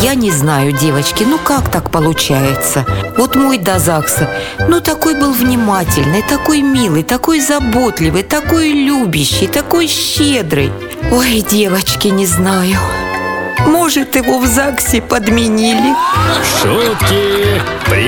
Я не знаю, девочки, ну как так получается? Вот мой до ЗАГСа, ну такой был внимательный, такой милый, такой заботливый, такой любящий, такой щедрый. Ой, девочки, не знаю. Может, его в ЗАГСе подменили? Шутки